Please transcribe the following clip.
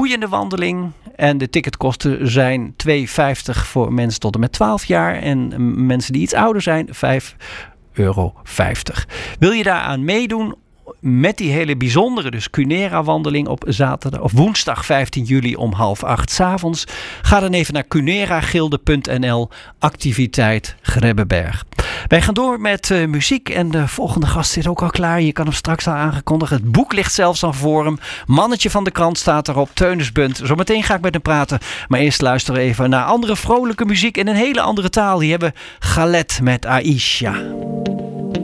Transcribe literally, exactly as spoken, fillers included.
boeiende wandeling. En de ticketkosten zijn twee euro vijftig voor mensen tot en met twaalf jaar. En mensen die iets ouder zijn, vijf euro vijftig. Wil je daaraan meedoen? Met die hele bijzondere, dus Cunera-wandeling op zaterdag of woensdag vijftien juli om half acht 's avonds. Ga dan even naar cuneragilde punt n l, activiteit Grebbeberg. Wij gaan door met uh, muziek en de volgende gast zit ook al klaar. Je kan hem straks al aangekondigen. Het boek ligt zelfs al voor hem. Mannetje van de krant staat erop. Teunis Bunt. Zometeen ga ik met hem praten. Maar eerst luisteren we even naar andere vrolijke muziek in een hele andere taal. Hier hebben we Galet met Aisha.